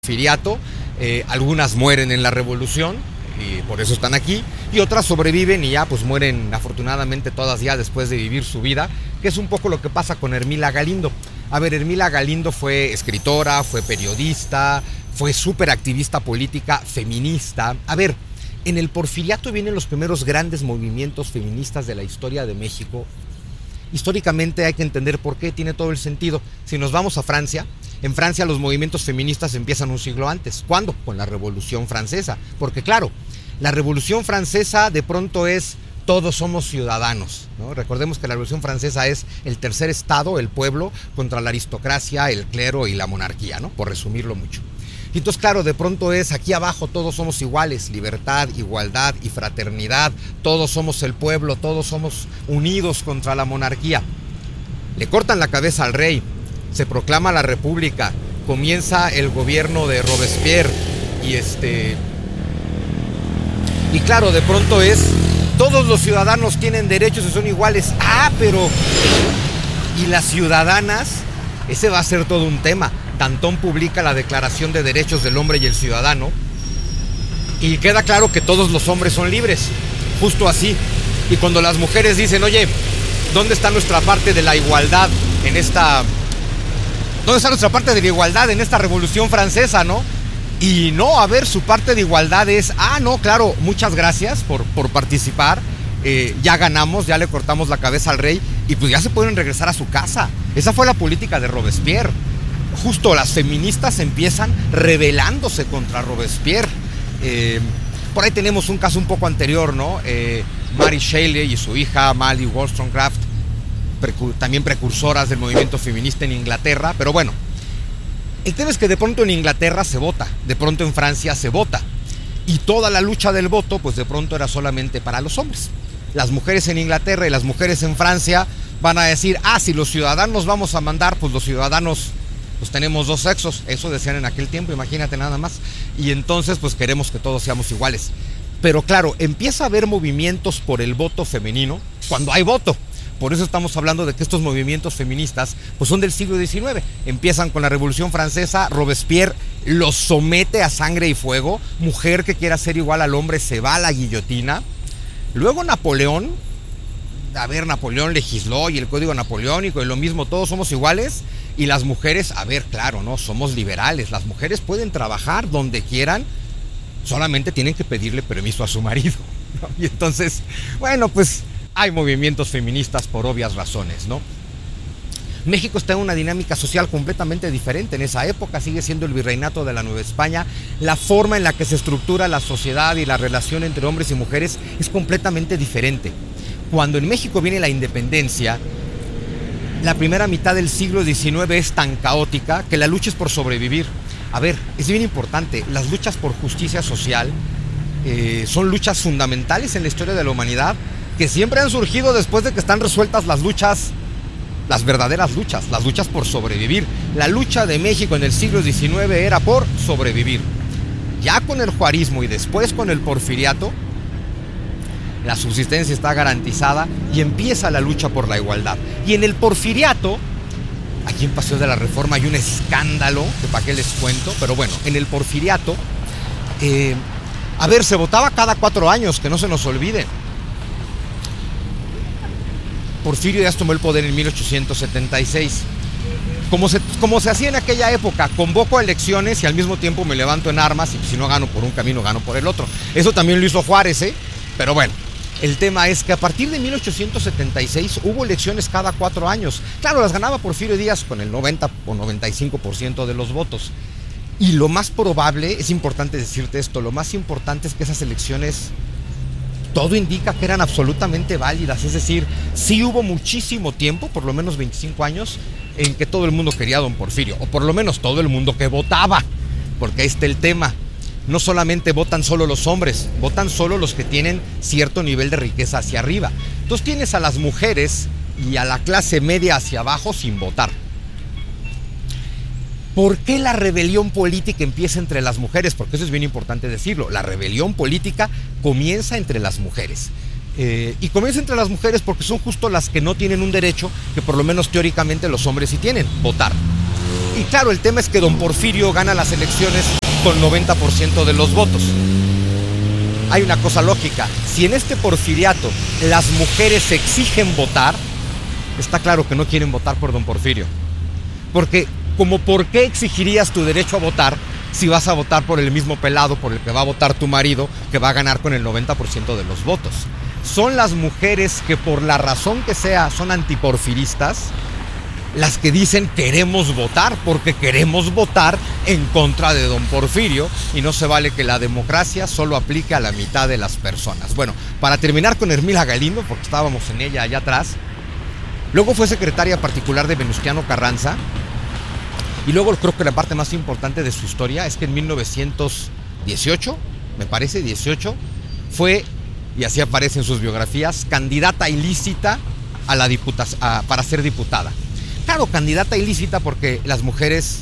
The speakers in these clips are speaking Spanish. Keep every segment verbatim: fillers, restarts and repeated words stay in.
Porfiriato, eh, algunas mueren en la revolución y por eso están aquí, y otras sobreviven y ya pues mueren afortunadamente todas ya después de vivir su vida, que es un poco lo que pasa con Ermila Galindo. A ver, Ermila Galindo fue escritora, fue periodista, fue súper activista política, feminista. A ver, en el Porfiriato vienen los primeros grandes movimientos feministas de la historia de México. Históricamente hay que entender por qué, tiene todo el sentido. Si nos vamos a Francia, en Francia los movimientos feministas empiezan un siglo antes. ¿Cuándo? Con la Revolución Francesa. Porque claro, la Revolución Francesa de pronto es todos somos ciudadanos, ¿no? Recordemos que la Revolución Francesa es el tercer estado, el pueblo, contra la aristocracia, el clero y la monarquía, ¿no? Por resumirlo mucho. Y entonces, claro, de pronto es aquí abajo todos somos iguales, libertad, igualdad y fraternidad, todos somos el pueblo, todos somos unidos contra la monarquía. Le cortan la cabeza al rey, se proclama la república, comienza el gobierno de Robespierre y este... Y claro, de pronto es, todos los ciudadanos tienen derechos y son iguales. Ah, pero... ¿y las ciudadanas? Ese va a ser todo un tema. Danton publica la Declaración de Derechos del Hombre y el Ciudadano y queda claro que todos los hombres son libres, justo así. Y cuando las mujeres dicen, oye, ¿dónde está nuestra parte de la igualdad en esta... ¿Dónde está nuestra parte de la igualdad en esta Revolución Francesa, no? Y no, a ver, su parte de igualdad es, ah, no, claro, muchas gracias por, por participar, eh, ya ganamos, ya le cortamos la cabeza al rey y pues ya se pueden regresar a su casa. Esa fue la política de Robespierre. Justo las feministas empiezan rebelándose contra Robespierre. Eh, por ahí tenemos un caso un poco anterior, ¿no? Eh, Mary Shelley y su hija Mary Wollstonecraft, precu- también precursoras del movimiento feminista en Inglaterra. Pero bueno, el tema es que de pronto en Inglaterra se vota, de pronto en Francia se vota. Y toda la lucha del voto, pues de pronto era solamente para los hombres. Las mujeres en Inglaterra y las mujeres en Francia van a decir, ah, si los ciudadanos vamos a mandar, pues los ciudadanos... pues tenemos dos sexos, eso decían en aquel tiempo, imagínate nada más, y entonces pues queremos que todos seamos iguales. Pero claro, empieza a haber movimientos por el voto femenino cuando hay voto. Por eso estamos hablando de que estos movimientos feministas pues son del siglo diecinueve. Empiezan con la Revolución Francesa, Robespierre los somete a sangre y fuego, mujer que quiera ser igual al hombre se va a la guillotina. Luego Napoleón, a ver, Napoleón legisló y el Código Napoleónico y lo mismo, todos somos iguales. Y las mujeres, a ver, claro, ¿no? Somos liberales. Las mujeres pueden trabajar donde quieran, solamente tienen que pedirle permiso a su marido, ¿no? Y entonces, bueno, pues hay movimientos feministas por obvias razones, ¿no? México está en una dinámica social completamente diferente. En esa época sigue siendo el virreinato de la Nueva España. La forma en la que se estructura la sociedad y la relación entre hombres y mujeres es completamente diferente. Cuando en México viene la independencia, la primera mitad del siglo diecinueve es tan caótica que la lucha es por sobrevivir. A ver, es bien importante, las luchas por justicia social eh, son luchas fundamentales en la historia de la humanidad que siempre han surgido después de que están resueltas las luchas, las verdaderas luchas, las luchas por sobrevivir. La lucha de México en el siglo diecinueve era por sobrevivir. Ya con el juarismo y después con el porfiriato, la subsistencia está garantizada y empieza la lucha por la igualdad. Y en el porfiriato, aquí en Paseo de la Reforma hay un escándalo, que para qué les cuento, pero bueno, en el porfiriato, eh, a ver, se votaba cada cuatro años, que no se nos olvide. Porfirio ya tomó el poder en mil ochocientos setenta y seis. Como se, como se hacía en aquella época, convoco a elecciones y al mismo tiempo me levanto en armas y si no gano por un camino, gano por el otro. Eso también lo hizo Juárez, ¿eh? Pero bueno. El tema es que a partir de mil ochocientos setenta y seis hubo elecciones cada cuatro años. Claro, las ganaba Porfirio Díaz con el noventa o noventa y cinco por ciento de los votos. Y lo más probable, es importante decirte esto, lo más importante es que esas elecciones, todo indica que eran absolutamente válidas. Es decir, sí hubo muchísimo tiempo, por lo menos veinticinco años, en que todo el mundo quería a don Porfirio. O por lo menos todo el mundo que votaba. Porque ahí está el tema. No solamente votan solo los hombres, votan solo los que tienen cierto nivel de riqueza hacia arriba. Entonces tienes a las mujeres y a la clase media hacia abajo sin votar. ¿Por qué la rebelión política empieza entre las mujeres? Porque eso es bien importante decirlo. La rebelión política comienza entre las mujeres. Eh, y comienza entre las mujeres porque son justo las que no tienen un derecho que por lo menos teóricamente los hombres sí tienen, votar. Y claro, el tema es que don Porfirio gana las elecciones con noventa por ciento de los votos. Hay una cosa lógica, si en este porfiriato las mujeres exigen votar, está claro que no quieren votar por don Porfirio. Porque, como ¿por qué exigirías tu derecho a votar si vas a votar por el mismo pelado por el que va a votar tu marido, que va a ganar con el noventa por ciento de los votos? Son las mujeres que, por la razón que sea, son antiporfiristas, las que dicen queremos votar, porque queremos votar en contra de don Porfirio, y no se vale que la democracia solo aplique a la mitad de las personas. Bueno, para terminar con Ermila Galindo, porque estábamos en ella allá atrás, luego fue secretaria particular de Venustiano Carranza, y luego creo que la parte más importante de su historia es que en mil novecientos dieciocho, me parece, dieciocho, fue, y así aparece en sus biografías, candidata ilícita a la diputa- a, para ser diputada. Claro, candidata ilícita porque las mujeres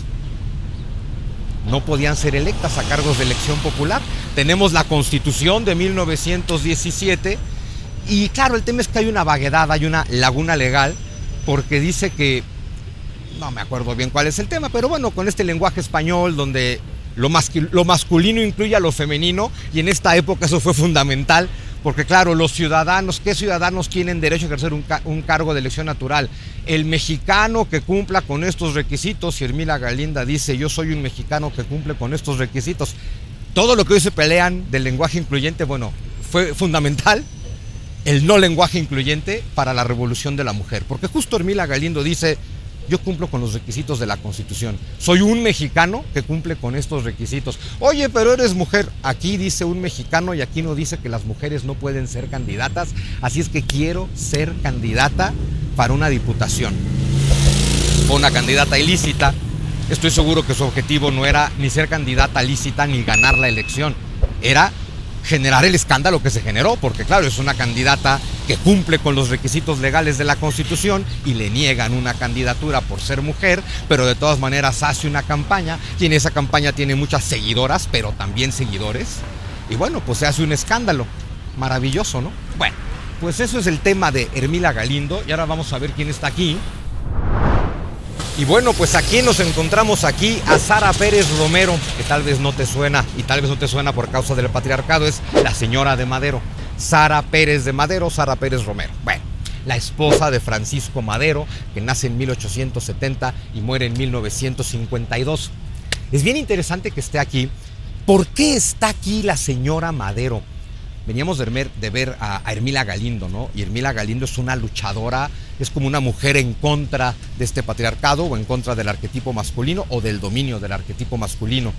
no podían ser electas a cargos de elección popular. Tenemos la Constitución de mil novecientos diecisiete y claro, el tema es que hay una vaguedad, hay una laguna legal, porque dice que, no me acuerdo bien cuál es el tema, pero bueno, con este lenguaje español donde lo, mascu- lo masculino incluye a lo femenino, y en esta época eso fue fundamental. Porque claro, los ciudadanos, ¿qué ciudadanos tienen derecho a ejercer un, ca- un cargo de elección natural? El mexicano que cumpla con estos requisitos, y Ermila Galindo dice, yo soy un mexicano que cumple con estos requisitos. Todo lo que hoy se pelean del lenguaje incluyente, bueno, fue fundamental el no lenguaje incluyente para la revolución de la mujer. Porque justo Ermila Galindo dice, yo cumplo con los requisitos de la Constitución. Soy un mexicano que cumple con estos requisitos. Oye, pero eres mujer. Aquí dice un mexicano y aquí no dice que las mujeres no pueden ser candidatas. Así es que quiero ser candidata para una diputación. Fue una candidata ilícita. Estoy seguro que su objetivo no era ni ser candidata lícita ni ganar la elección. Era generar el escándalo que se generó, porque claro, es una candidata que cumple con los requisitos legales de la Constitución y le niegan una candidatura por ser mujer, pero de todas maneras hace una campaña, y en esa campaña tiene muchas seguidoras, pero también seguidores, y bueno, pues se hace un escándalo. Maravilloso, ¿no? Bueno, pues eso es el tema de Ermila Galindo, y ahora vamos a ver quién está aquí. Y bueno, pues aquí nos encontramos aquí a Sara Pérez Romero, que tal vez no te suena, y tal vez no te suena por causa del patriarcado, es la señora de Madero. Sara Pérez de Madero, Sara Pérez Romero. Bueno, la esposa de Francisco Madero, que nace en mil ochocientos setenta y muere en mil novecientos cincuenta y dos. Es bien interesante que esté aquí. ¿Por qué está aquí la señora Madero? Veníamos de ver, de ver a, a Ermila Galindo, ¿no? Y Ermila Galindo es una luchadora, es como una mujer en contra de este patriarcado o en contra del arquetipo masculino o del dominio del arquetipo masculino.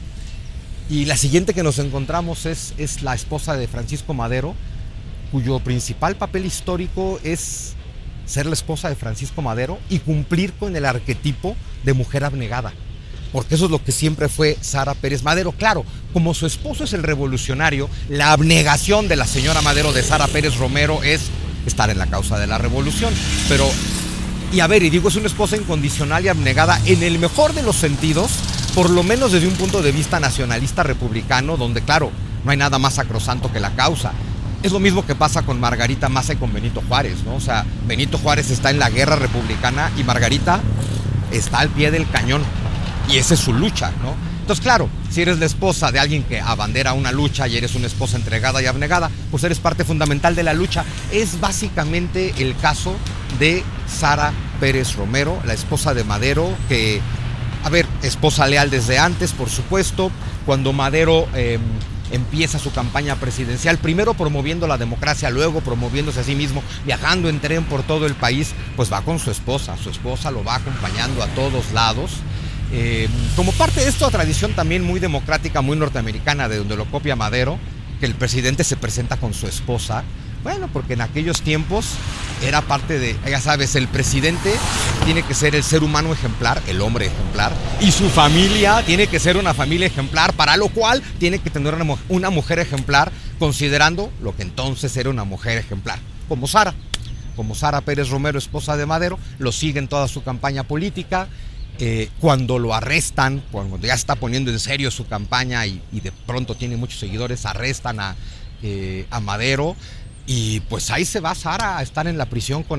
Y la siguiente que nos encontramos es, es la esposa de Francisco Madero, cuyo principal papel histórico es ser la esposa de Francisco Madero y cumplir con el arquetipo de mujer abnegada. Porque eso es lo que siempre fue Sara Pérez Madero. Claro, como su esposo es el revolucionario, la abnegación de la señora Madero de Sara Pérez Romero es estar en la causa de la revolución. Pero, y a ver, y digo, es una esposa incondicional y abnegada en el mejor de los sentidos, por lo menos desde un punto de vista nacionalista republicano, donde, claro, no hay nada más sacrosanto que la causa. Es lo mismo que pasa con Margarita Maza y con Benito Juárez, ¿no? O sea, Benito Juárez está en la guerra republicana y Margarita está al pie del cañón. Y esa es su lucha, ¿no? Entonces, claro, si eres la esposa de alguien que abandera una lucha y eres una esposa entregada y abnegada, pues eres parte fundamental de la lucha. Es básicamente el caso de Sara Pérez Romero, la esposa de Madero, que, a ver, esposa leal desde antes, por supuesto. Cuando Madero eh, empieza su campaña presidencial, primero promoviendo la democracia, luego promoviéndose a sí mismo, viajando en tren por todo el país, pues va con su esposa. Su esposa lo va acompañando a todos lados. Eh, como parte de esta tradición también muy democrática, muy norteamericana, de donde lo copia Madero, que el presidente se presenta con su esposa. Bueno, porque en aquellos tiempos era parte de, ya sabes, el presidente tiene que ser el ser humano ejemplar, el hombre ejemplar, y su familia tiene que ser una familia ejemplar, para lo cual tiene que tener una, una mujer ejemplar, considerando lo que entonces era una mujer ejemplar, como Sara, como Sara Pérez Romero, esposa de Madero. Lo sigue en toda su campaña política. Eh, cuando lo arrestan, cuando ya está poniendo en serio su campaña y, y de pronto tiene muchos seguidores, arrestan a, eh, a Madero, y pues ahí se va Sara a estar en la prisión con él,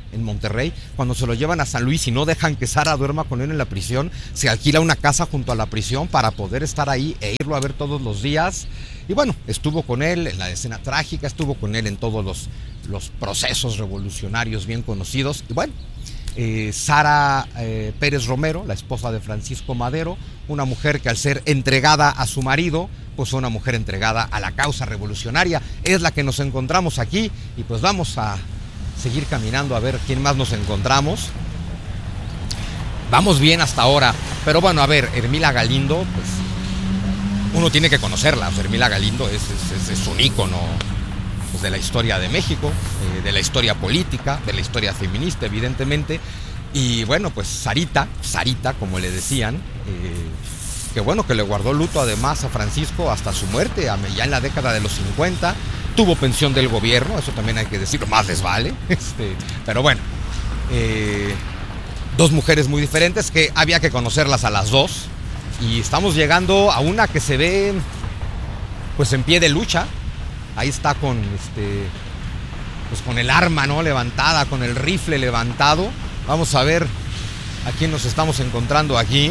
en Monterrey. Cuando se lo llevan a San Luis y no dejan que Sara duerma con él en la prisión, se alquila una casa junto a la prisión para poder estar ahí e irlo a ver todos los días. Y bueno, estuvo con él en la escena trágica, estuvo con él en todos los, los procesos revolucionarios bien conocidos. Y bueno, eh, Sara eh, Pérez Romero, la esposa de Francisco Madero, una mujer que al ser entregada a su marido, pues fue una mujer entregada a la causa revolucionaria. Es la que nos encontramos aquí y pues vamos a seguir caminando a ver quién más nos encontramos. Vamos bien hasta ahora, pero bueno, a ver, Ermila Galindo, pues uno tiene que conocerla. O sea, Ermila Galindo es, es, es, es un ícono pues, de la historia de México, eh, de la historia política, de la historia feminista, evidentemente. Y bueno, pues Sarita, Sarita, como le decían, eh, que bueno, que le guardó luto además a Francisco hasta su muerte, ya en la década de los cincuenta, tuvo pensión del gobierno, eso también hay que decirlo, más les vale, este, pero bueno, eh, dos mujeres muy diferentes que había que conocerlas a las dos, y estamos llegando a una que se ve pues en pie de lucha, ahí está con este, pues con el arma, ¿no?, levantada, con el rifle levantado. Vamos a ver a quién nos estamos encontrando aquí.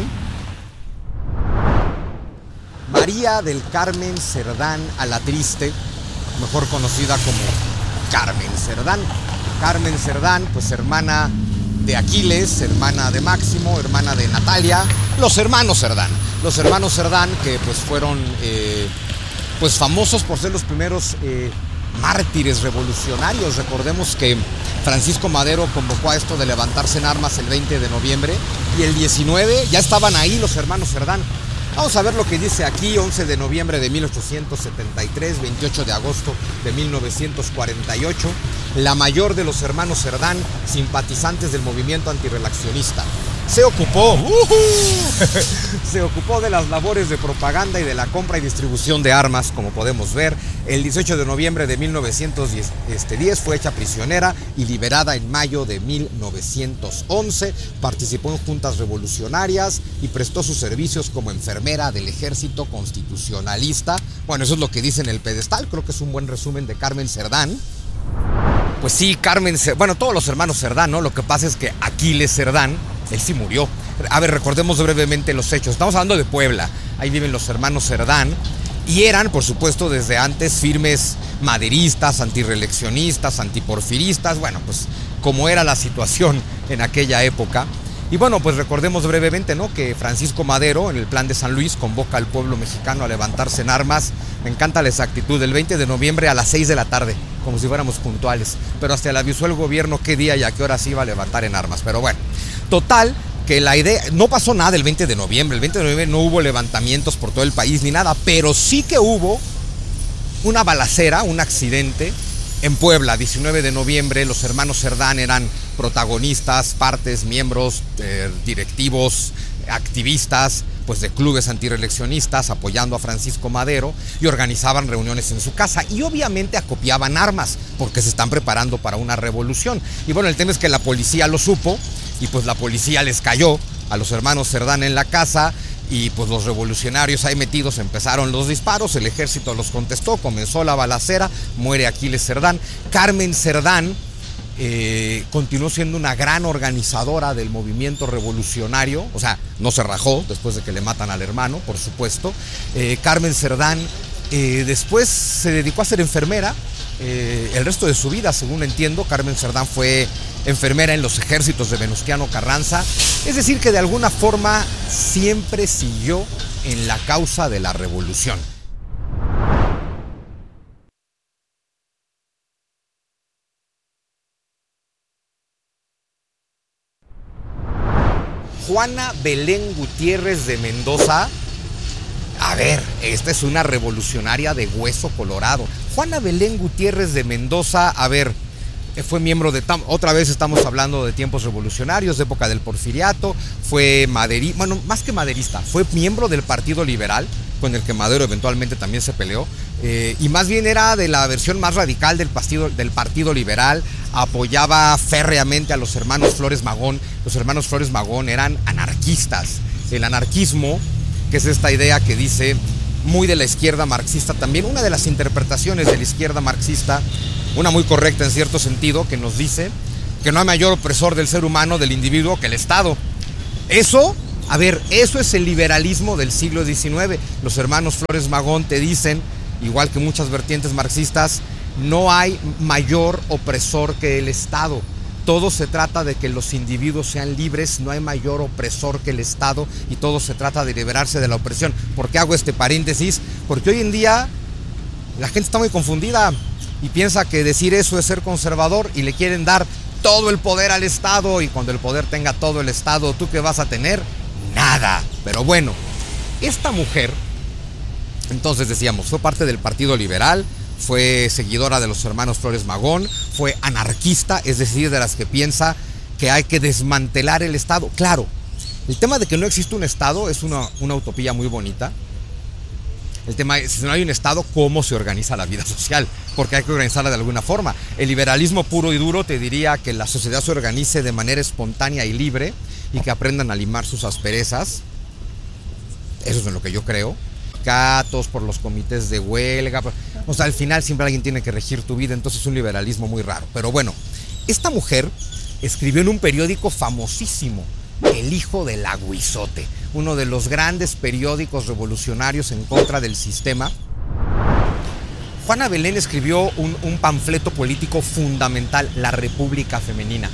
María del Carmen Cerdán Alatriste, mejor conocida como Carmen Cerdán. Carmen Cerdán, pues hermana de Aquiles, hermana de Máximo, hermana de Natalia, los hermanos Cerdán. Los hermanos Cerdán que pues fueron eh, pues famosos por ser los primeros eh, mártires revolucionarios. Recordemos que Francisco Madero convocó a esto de levantarse en armas el veinte de noviembre y el diecinueve ya estaban ahí los hermanos Cerdán. Vamos a ver lo que dice aquí: once de noviembre de mil ochocientos setenta y tres, veintiocho de agosto de mil novecientos cuarenta y ocho, la mayor de los hermanos Cerdán, simpatizantes del movimiento antirrelacionista, se ocupó, uh-huh, se ocupó de las labores de propaganda y de la compra y distribución de armas, como podemos ver. El dieciocho de noviembre de mil novecientos diez este, fue hecha prisionera y liberada en mayo de mil novecientos once. Participó en juntas revolucionarias y prestó sus servicios como enfermera del ejército constitucionalista. Bueno, eso es lo que dice en el pedestal. Creo que es un buen resumen de Carmen Cerdán. Pues sí, Carmen Cerdán, bueno, todos los hermanos Cerdán, ¿no? Lo que pasa es que Aquiles Cerdán, él sí murió. A ver, recordemos brevemente los hechos. Estamos hablando de Puebla. Ahí viven los hermanos Cerdán. Y eran, por supuesto, desde antes firmes maderistas, antirreeleccionistas, antiporfiristas. Bueno, pues como era la situación en aquella época. Y bueno, pues recordemos brevemente, ¿no?, que Francisco Madero, en el Plan de San Luis, convoca al pueblo mexicano a levantarse en armas. Me encanta la exactitud, el veinte de noviembre a las seis de la tarde, como si fuéramos puntuales. Pero hasta le avisó el gobierno qué día y a qué hora se iba a levantar en armas. Pero bueno, total, que la idea, no pasó nada el veinte de noviembre. El veinte de noviembre no hubo levantamientos por todo el país ni nada, pero sí que hubo una balacera, un accidente en Puebla. diecinueve de noviembre, los hermanos Cerdán eran protagonistas, partes, miembros, eh, directivos, activistas pues de clubes antirreeleccionistas apoyando a Francisco Madero, y organizaban reuniones en su casa y obviamente acopiaban armas porque se están preparando para una revolución. Y bueno, el tema es que la policía lo supo y pues la policía les cayó a los hermanos Cerdán en la casa. Y pues los revolucionarios ahí metidos empezaron los disparos, el ejército los contestó, comenzó la balacera, muere Aquiles Cerdán. Carmen Cerdán eh, continuó siendo una gran organizadora del movimiento revolucionario, o sea, no se rajó después de que le matan al hermano, por supuesto. Eh, Carmen Cerdán eh, después se dedicó a ser enfermera. Eh, el resto de su vida, según entiendo, Carmen Cerdán fue enfermera en los ejércitos de Venustiano Carranza. Es decir, que de alguna forma siempre siguió en la causa de la revolución. Juana Belén Gutiérrez de Mendoza. A ver, esta es una revolucionaria de hueso colorado. Juana Belén Gutiérrez de Mendoza, a ver, fue miembro de, otra vez estamos hablando de tiempos revolucionarios, de época del porfiriato, fue maderista, bueno, más que maderista, fue miembro del Partido Liberal, con el que Madero eventualmente también se peleó, eh, y más bien era de la versión más radical del partido, del Partido Liberal, apoyaba férreamente a los hermanos Flores Magón. Los hermanos Flores Magón eran anarquistas. El anarquismo, que es esta idea que dice, muy de la izquierda marxista también, una de las interpretaciones de la izquierda marxista, una muy correcta en cierto sentido, que nos dice porque no hay mayor opresor del ser humano, del individuo, que el Estado. Eso, a ver, eso es el liberalismo del siglo diecinueve. Los hermanos Flores Magón te dicen, igual que muchas vertientes marxistas, no hay mayor opresor que el Estado. Todo se trata de que los individuos sean libres, no hay mayor opresor que el Estado y todo se trata de liberarse de la opresión. ¿Por qué hago este paréntesis? Porque hoy en día la gente está muy confundida y piensa que decir eso es ser conservador y le quieren dar todo el poder al Estado, y cuando el poder tenga todo el Estado, ¿tú qué vas a tener? Nada. Pero bueno, esta mujer, entonces decíamos, fue parte del Partido Liberal, fue seguidora de los hermanos Flores Magón, fue anarquista, es decir, de las que piensa que hay que desmantelar el Estado. Claro, el tema de que no existe un Estado es una, una utopía muy bonita. El tema es, si no hay un Estado, ¿cómo se organiza la vida social? Porque hay que organizarla de alguna forma. El liberalismo puro y duro te diría que la sociedad se organice de manera espontánea y libre y que aprendan a limar sus asperezas. Eso es en lo que yo creo. Gatos por los comités de huelga. O sea, al final siempre alguien tiene que regir tu vida, entonces es un liberalismo muy raro. Pero bueno, esta mujer escribió en un periódico famosísimo, El Hijo del Aguizote, uno de los grandes periódicos revolucionarios en contra del sistema. Juana Belén escribió un, un panfleto político fundamental, La República Femenina.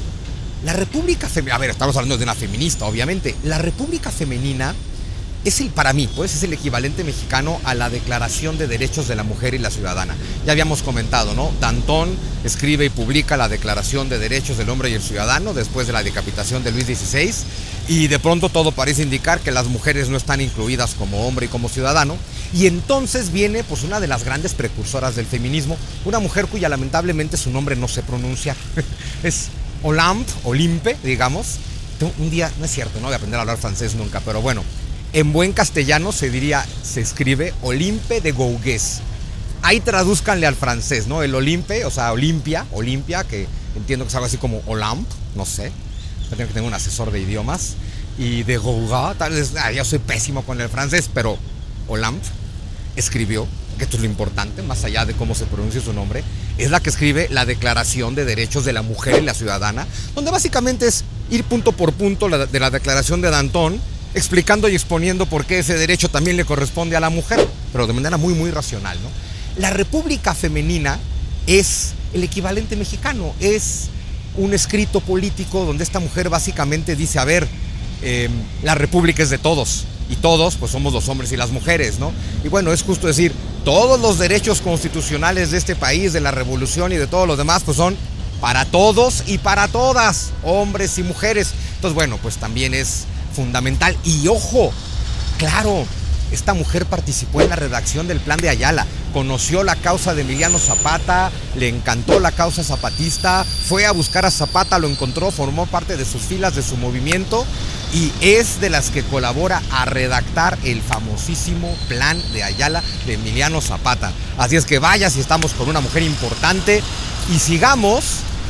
La República Femenina, a ver, estamos hablando de una feminista, obviamente. La República Femenina es el, para mí, pues, es el equivalente mexicano a la Declaración de Derechos de la Mujer y la Ciudadana. Ya habíamos comentado, ¿no? Danton escribe y publica la Declaración de Derechos del Hombre y el Ciudadano después de la decapitación de Luis dieciséis, y de pronto todo parece indicar que las mujeres no están incluidas como hombre y como ciudadano, y entonces viene, pues, una de las grandes precursoras del feminismo, una mujer cuya lamentablemente su nombre no se pronuncia, es Olympe, Olympe, digamos. Un día, no es cierto, no voy a aprender a hablar francés nunca, pero bueno, en buen castellano se diría, se escribe Olympe de Gouges. Ahí tradúzcanle al francés, ¿no? El Olympe, o sea, Olimpia, Olimpia, que entiendo que es algo así como Olympe, no sé. Yo tengo que tener un asesor de idiomas. Y de Gouges, tal vez, ah, yo soy pésimo con el francés, pero Olympe escribió, que esto es lo importante, más allá de cómo se pronuncia su nombre, es la que escribe la Declaración de Derechos de la Mujer y la Ciudadana, donde básicamente es ir punto por punto de la Declaración de Danton, explicando y exponiendo por qué ese derecho también le corresponde a la mujer, pero de manera muy, muy racional, ¿no? La República Femenina es el equivalente mexicano, es un escrito político donde esta mujer básicamente dice, a ver, eh, la república es de todos, y todos, pues, somos los hombres y las mujeres, ¿no? Y bueno, es justo decir, todos los derechos constitucionales de este país, de la revolución y de todos los demás, pues son para todos y para todas, hombres y mujeres. Entonces, bueno, pues también es fundamental. Y ojo, claro, esta mujer participó en la redacción del Plan de Ayala, conoció la causa de Emiliano Zapata, le encantó la causa zapatista, fue a buscar a Zapata, lo encontró, formó parte de sus filas, de su movimiento, y es de las que colabora a redactar el famosísimo Plan de Ayala de Emiliano Zapata. Así es que vaya si estamos con una mujer importante. Y sigamos,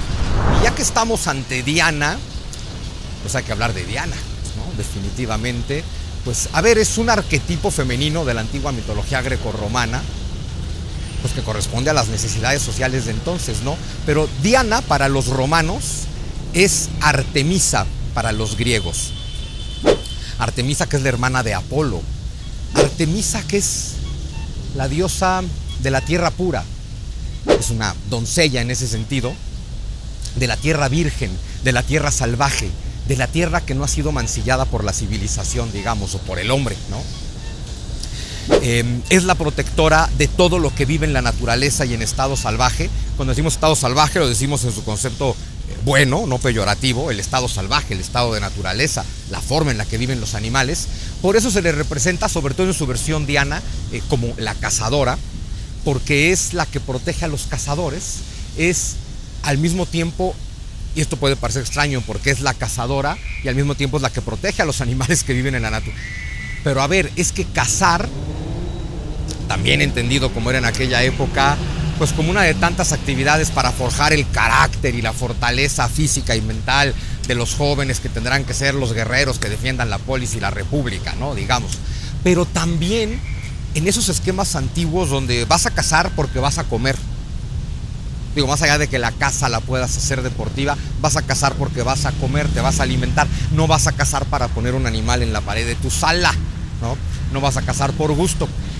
y ya que estamos ante Diana, pues hay que hablar de Diana, ¿no? Definitivamente, pues a ver, es un arquetipo femenino de la antigua mitología grecorromana, pues que corresponde a las necesidades sociales de entonces, ¿no? Pero Diana para los romanos es Artemisa para los griegos. Artemisa, que es la hermana de Apolo. Artemisa, que es la diosa de la tierra pura. Es una doncella en ese sentido, de la tierra virgen, de la tierra salvaje, de la tierra que no ha sido mancillada por la civilización, digamos, o por el hombre, ¿no? Eh, es la protectora de todo lo que vive en la naturaleza y en estado salvaje. Cuando decimos estado salvaje, lo decimos en su concepto bueno, no peyorativo, el estado salvaje, el estado de naturaleza, la forma en la que viven los animales. Por eso se le representa, sobre todo en su versión diana, eh, como la cazadora, porque es la que protege a los cazadores, es al mismo tiempo, y esto puede parecer extraño, porque es la cazadora y al mismo tiempo es la que protege a los animales que viven en la naturaleza. Pero a ver, es que cazar, también entendido como era en aquella época, pues como una de tantas actividades para forjar el carácter y la fortaleza física y mental de los jóvenes que tendrán que ser los guerreros que defiendan la polis y la república, ¿no? Digamos. Pero también en esos esquemas antiguos donde vas a cazar porque vas a comer. Digo, más allá de que la caza la puedas hacer deportiva, vas a cazar porque vas a comer, te vas a alimentar. No vas a cazar para poner un animal en la pared de tu sala, ¿no? No vas a cazar por gusto.